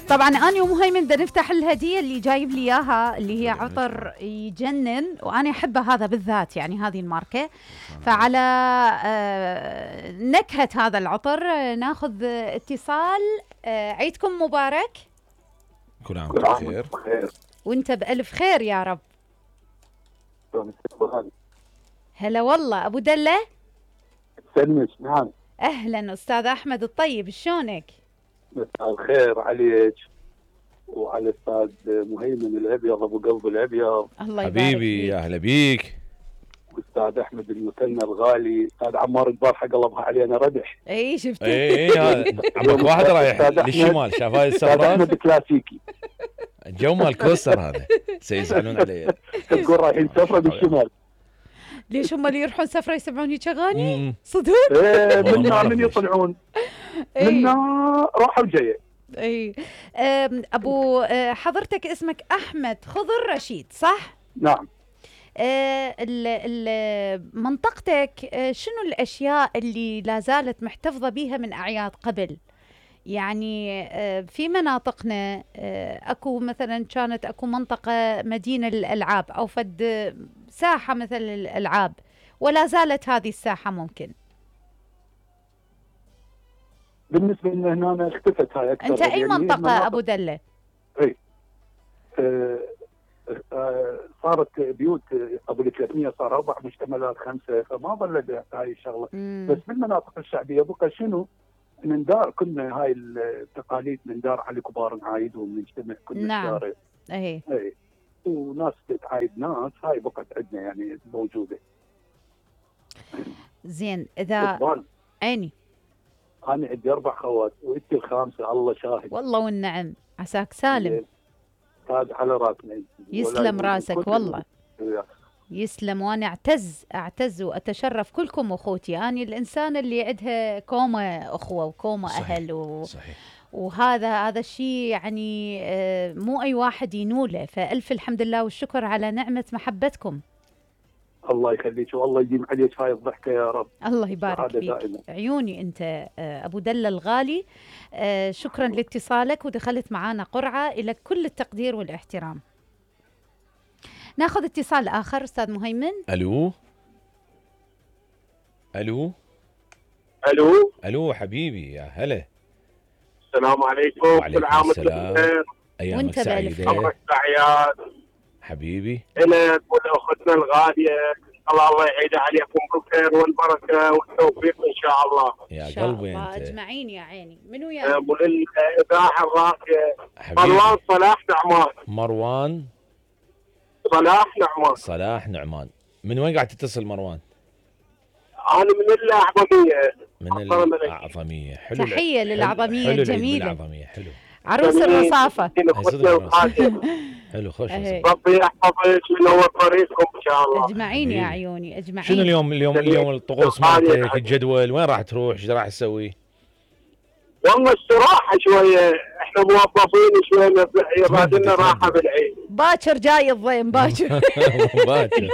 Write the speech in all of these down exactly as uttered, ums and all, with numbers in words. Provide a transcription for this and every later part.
طبعا أنا ومهيمن بدنا نفتح الهدية اللي جايب لي إياها، اللي هي عطر يجنن، وأنا أحبها هذا بالذات، يعني هذه الماركة. فعلى آه نكهة هذا العطر آه ناخذ اتصال. آه عيدكم مبارك. كل عام وانتم بخير. وانت بألف خير يا رب. هلا والله أبو دلة. سلمش. نعم. أهلا أستاذ أحمد الطيب، شلونك؟ مساء الخير عليك وعلى الأستاذ مهيمن الأبيض أبو قلب الأبيض. الله يبارك حبيبي يا أهلا بيك. واستاذ أحمد المثنى الغالي، أستاذ عمار البارحة قلبها علينا ردح. اي شفت. اي اي هذا عمك واحد رايح للشمال، شاف هاي أستاذ السفرات. أحمد كلاسيكي. الجو مال كوستر هذا سيزعلون علي. تقول رايحين سفرة بالشمال. ليش هم اللي يروحون سفرة يسمعون هيك اغاني؟ مم. صدق؟ إيه والله ما منا أعرف من ليش. يطلعون إيه. منا راحة وجاية. اي أم، ابو أه، حضرتك اسمك احمد خضر رشيد صح؟ نعم. أه، ال- ال- منطقتك أه، شنو الاشياء اللي لا زالت محتفظة بيها من اعياد قبل؟ يعني أه، في مناطقنا أه، اكو مثلا كانت اكو منطقة مدينة للالعاب او فد أه، ساحة مثل الالعاب، ولا زالت هذه الساحة ممكن؟ بالنسبة لنا هنا اختفت هاي أكثر. انت اي يعني منطقة المناطق- ابو دلة؟ آه، آه، صارت بيوت ابو ثلاثمية صار اربع مجتمعات خمسه، فما ظلت هاي الشغله. مم. بس بالمناطق الشعبيه بقى شنو؟ نندار كنا هاي التقاليد، نندار على كبار نعايد ونجتمع كنا نعم. شارع. اي اي وناس تتعايد ناس، هاي بقت عندنا يعني موجوده. زين اذا إقبال. عيني انا عندي اربع خوات وانت الخامسه، الله شاهد. والله والنعم، عساك سالم. هذا على راسنا. يسلم راسك كل- والله. إيه. يسلم، وانا اعتز اعتز واتشرف كلكم اخوتي. اني الانسان اللي عندها كومه اخوه وكومه صحيح. اهل و... صحيح. وهذا هذا الشيء يعني آه، مو اي واحد ينوله، فالف الحمد لله والشكر على نعمه محبتكم. الله يخليك والله يديم عليك هاي الضحكه يا رب. الله يبارك سعادة فيك. دائمة. عيوني انت آه، ابو دلة الغالي. آه، شكرا لاتصالك ودخلت معانا قرعه، الى كل التقدير والاحترام. ناخذ اتصال اخر استاذ مهيمن. الو الو الو الو حبيبي يا هلا. السلام عليكم. وعليكم كل عام وانتم السلام. بخير. ايامك وانت بألف سعيده الله الاعياد حبيبي. لك ولاختنا الغاليه، الله الله يعيد عليكم بالخير والبركه والتوفيق ان شاء الله. يا إن شاء قلبي الله انت اجمعين يا عيني. منو يا وللاذاعه الراقيه حبيبي. مروان صلاح نعمان. مروان صلاح نعمان. صلاح نعمان. من وين قاعد تتصل مروان؟ انا من الاعظميه. من أفضل ملك. الأعظمية. حلو. تحية حلو- للأعظمية حلو العيد الجميلة. بالأعظمية. حلو عروس الرصافة. من اخوتنا الغاليه. حلو خوش. أهي. ربي يحفظك وينور طريقكم ان شاء الله. اجمعين يا حبيبي. عيوني اجمعين. شنو اليوم اليوم جميل. اليوم الطقوس غالية مالتك، بعد. الجدول وين راح تروح، ايش راح تسوي؟ والله استراحه شويه، احنا موظفين شويه يبعد لنا راحه بالعيد. باكر جاي الضيم باكر. باكر.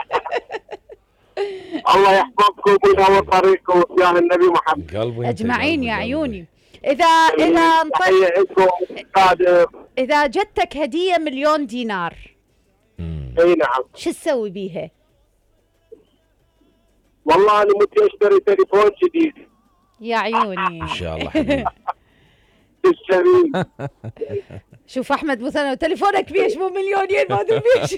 الله يحفظكم وينور طريقكم يا النبي محمد. قلبي أنت، اجمعين قلبي، يا قلبي. عيوني. اذا اذا انطيت تحيه لكم استاذ. اذا جتك هدية مليون دينار مم. اي نعم. شو تسوي بيها؟ والله انا متى اشتري تليفون جديد. يا عيوني. ان شاء الله حبيبي. تشتري. شوف احمد مثلا تليفونك بيش مو مليونين ما ادري بيش.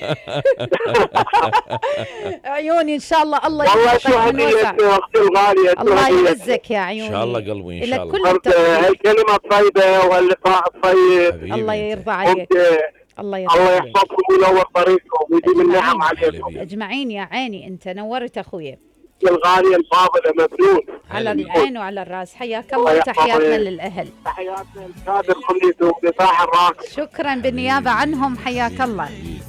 عيوني ان شاء الله. الله والله يرزقك شو من وسع. هديتي اختي الغاليه. شو الله هديتي. يعزك يا عيوني. ان شاء الله قلبي ان إلى شاء الله. كل قلت التوفيق. هالكلمه الطيبه واللقاء الطيب. حبيبي الله أنت. يرضى عليك. قلت الله يرضى الله عليك. يحفظكم وينور طريقكم ويديم النعم أجمعين. عليكم. اجمعين يا عيني. انت نورت اخويا. الغاليه الفاضله مبنون. على هلا. العين وعلى الراس. حياك الله الله يحفظك. وتحياتنا للاهل. تحياتنا الكادر كليته ودفاع الراس. شكرا بالنيابه عنهم. حياك الله.